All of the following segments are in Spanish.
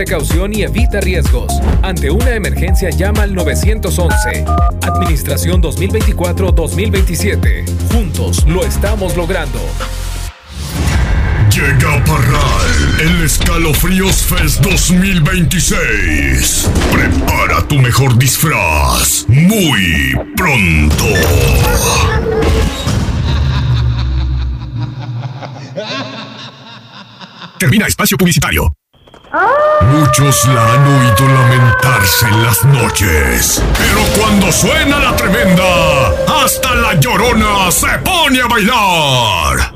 Precaución y evita riesgos. Ante una emergencia llama al 911. Administración 2024-2027. Juntos lo estamos logrando. Llega Parral, el Escalofríos Fest 2026. Prepara tu mejor disfraz muy pronto. Termina espacio publicitario. Muchos la han oído lamentarse en las noches, pero cuando suena la tremenda, hasta la Llorona se pone a bailar.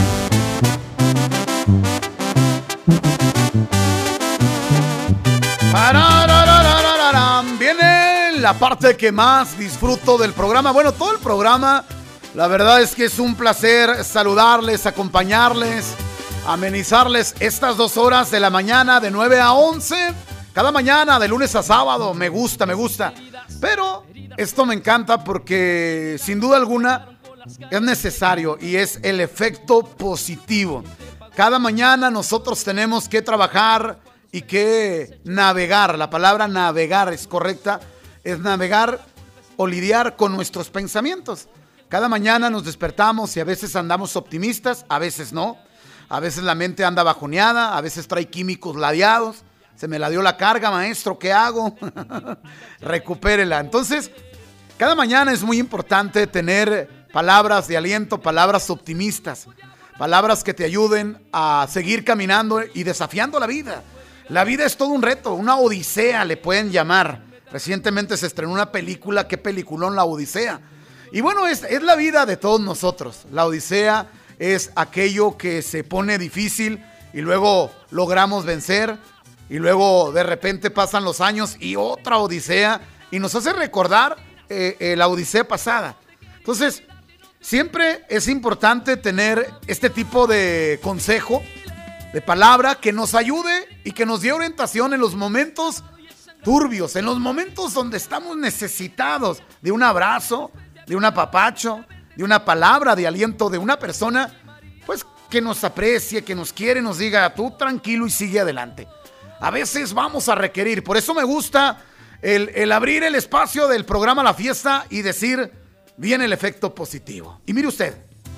Viene la parte que más disfruto del programa. Bueno, todo el programa, la verdad es que es un placer saludarles, acompañarles, amenizarles estas 2 horas de la mañana de 9 a 11. Cada mañana, de lunes a sábado, me gusta. Pero esto me encanta porque sin duda alguna es necesario y es el efecto positivo. Cada mañana nosotros tenemos que trabajar y que navegar. La palabra navegar es correcta. Es navegar o lidiar con nuestros pensamientos. Cada mañana nos despertamos y a veces andamos optimistas, a veces no. A veces la mente anda bajoneada, a veces trae químicos ladeados. Se me ladeó la carga, maestro, ¿qué hago? Recupérela. Entonces, cada mañana es muy importante tener palabras de aliento, palabras optimistas, palabras que te ayuden a seguir caminando y desafiando la vida. La vida es todo un reto, una odisea le pueden llamar. Recientemente se estrenó una película, qué peliculón, La Odisea. Y bueno, es la vida de todos nosotros. La odisea es aquello que se pone difícil y luego logramos vencer y luego de repente pasan los años y otra odisea y nos hace recordar la odisea pasada. Entonces, siempre es importante tener este tipo de consejo, de palabra que nos ayude y que nos dé orientación en los momentos turbios, en los momentos donde estamos necesitados de un abrazo, de un apapacho, de una palabra de aliento de una persona, pues que nos aprecie, que nos quiere, nos diga, tú tranquilo y sigue adelante. A veces vamos a requerir, por eso me gusta el abrir el espacio del programa La Fiesta y decir, viene el efecto positivo. Y mire usted,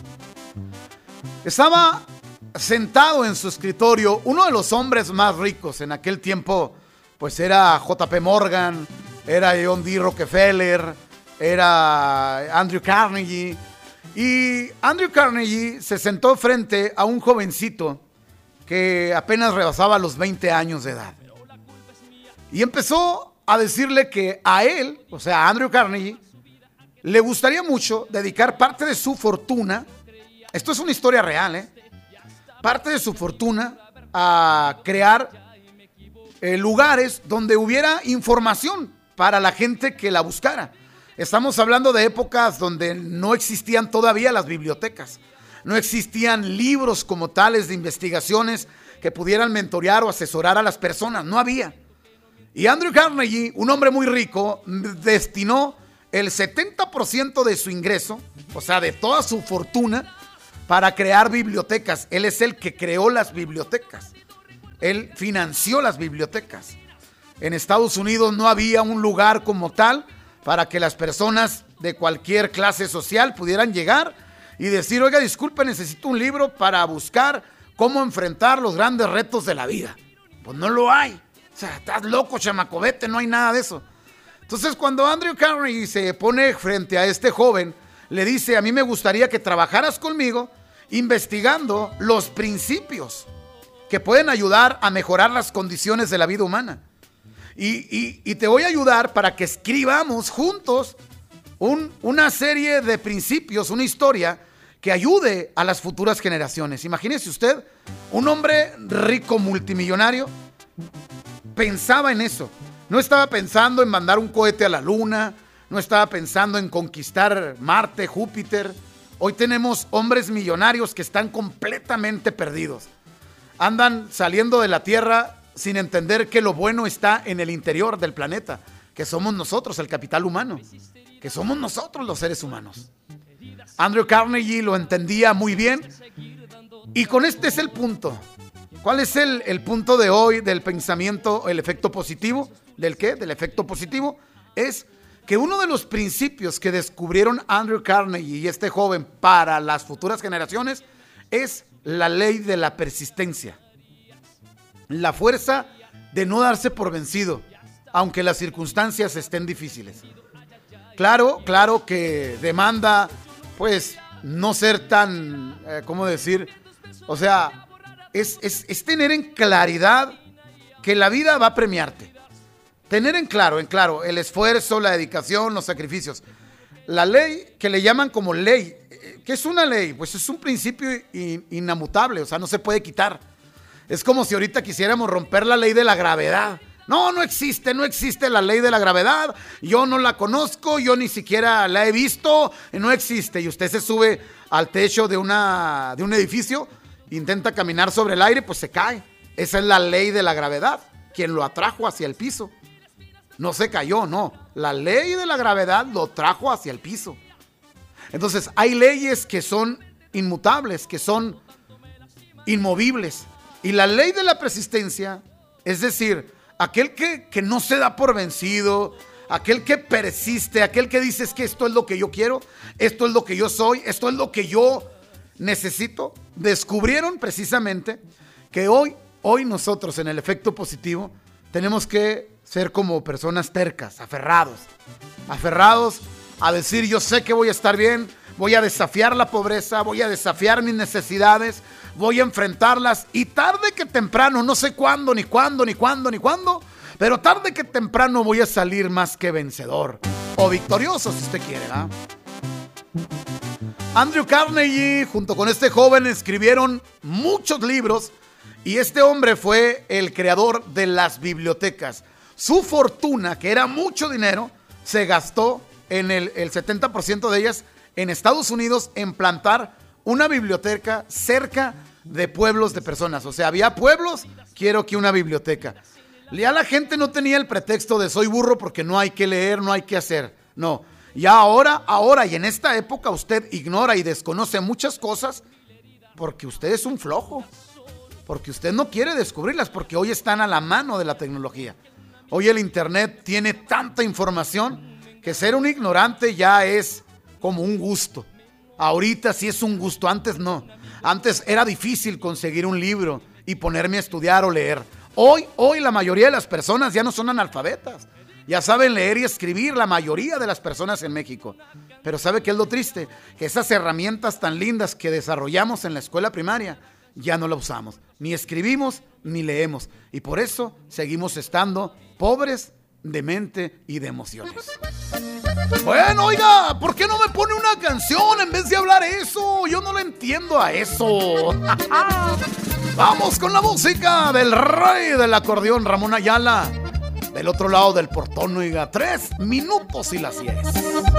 estaba sentado en su escritorio uno de los hombres más ricos en aquel tiempo, pues era J.P. Morgan, era John D. Rockefeller, era Andrew Carnegie. Y Andrew Carnegie se sentó frente a un jovencito que apenas rebasaba los 20 años de edad. Y empezó a decirle que a él, o sea, a Andrew Carnegie, le gustaría mucho dedicar parte de su fortuna, esto es una historia real, parte de su fortuna a crear lugares donde hubiera información para la gente que la buscara. Estamos hablando de épocas donde no existían todavía las bibliotecas, no existían libros como tales de investigaciones que pudieran mentorear o asesorar a las personas, no había. Y Andrew Carnegie, un hombre muy rico, destinó el 70% de su ingreso, o sea, de toda su fortuna, para crear bibliotecas. Él es el que creó las bibliotecas. Él financió las bibliotecas. En Estados Unidos no había un lugar como tal para que las personas de cualquier clase social pudieran llegar y decir, oiga, disculpe, necesito un libro para buscar cómo enfrentar los grandes retos de la vida. Pues no lo hay. O sea, estás loco, chamacovete, no hay nada de eso. Entonces, cuando Andrew Carnegie se pone frente a este joven, le dice, a mí me gustaría que trabajaras conmigo investigando los principios que pueden ayudar a mejorar las condiciones de la vida humana. Y te voy a ayudar para que escribamos juntos una serie de principios, una historia que ayude a las futuras generaciones. Imagínese usted, un hombre rico multimillonario pensaba en eso. No estaba pensando en mandar un cohete a la luna, no estaba pensando en conquistar Marte, Júpiter. Hoy tenemos hombres millonarios que están completamente perdidos. Andan saliendo de la Tierra sin entender que lo bueno está en el interior del planeta, que somos nosotros, el capital humano, que somos nosotros los seres humanos. Andrew Carnegie lo entendía muy bien y con este es el punto. ¿Cuál es el punto de hoy del pensamiento, el efecto positivo? ¿Del qué? Del efecto positivo. Es que uno de los principios que descubrieron Andrew Carnegie y este joven para las futuras generaciones es la ley de la persistencia. La fuerza de no darse por vencido, aunque las circunstancias estén difíciles. Claro que demanda, pues, no ser tan, ¿cómo decir? O sea, es tener en claridad que la vida va a premiarte. Tener en claro el esfuerzo, la dedicación, los sacrificios. La ley, que le llaman como ley, ¿qué es una ley? Pues es un principio inmutable, o sea, no se puede quitar. Es como si ahorita quisiéramos romper la ley de la gravedad. No existe la ley de la gravedad. Yo no la conozco, yo ni siquiera la he visto, no existe. Y usted se sube al techo de un edificio, intenta caminar sobre el aire, pues se cae. Esa es la ley de la gravedad, quien lo atrajo hacia el piso. No se cayó, no. La ley de la gravedad lo trajo hacia el piso. Entonces, hay leyes que son inmutables, que son inmovibles. Y la ley de la persistencia, es decir, aquel que no se da por vencido, aquel que persiste, aquel que dice es que esto es lo que yo quiero, esto es lo que yo soy, esto es lo que yo necesito, descubrieron precisamente que hoy nosotros en el efecto positivo tenemos que ser como personas tercas, aferrados a decir yo sé que voy a estar bien, voy a desafiar la pobreza, voy a desafiar mis necesidades, voy a enfrentarlas y tarde que temprano, no sé cuándo, pero tarde que temprano voy a salir más que vencedor o victorioso si usted quiere, ¿verdad? Andrew Carnegie junto con este joven escribieron muchos libros y este hombre fue el creador de las bibliotecas. Su fortuna, que era mucho dinero, se gastó en el 70% de ellas en Estados Unidos en plantar una biblioteca cerca de pueblos de personas. O sea, había pueblos, quiero que una biblioteca. Ya la gente no tenía el pretexto de soy burro porque no hay que leer, no hay que hacer. No, ya ahora y en esta época usted ignora y desconoce muchas cosas porque usted es un flojo, porque usted no quiere descubrirlas, porque hoy están a la mano de la tecnología. Hoy el internet tiene tanta información que ser un ignorante ya es como un gusto. Ahorita sí es un gusto, antes no. Antes era difícil conseguir un libro y ponerme a estudiar o leer. Hoy la mayoría de las personas ya no son analfabetas. Ya saben leer y escribir la mayoría de las personas en México. Pero ¿sabe qué es lo triste? Que esas herramientas tan lindas que desarrollamos en la escuela primaria ya no las usamos. Ni escribimos ni leemos. Y por eso seguimos estando pobres de mente y de emociones. Bueno, oiga, ¿por qué no me pone una canción en vez de hablar eso? Yo no le entiendo a eso. Vamos con la música del rey del acordeón, Ramón Ayala. Del otro lado del portón, oiga, 3 minutos y las 10.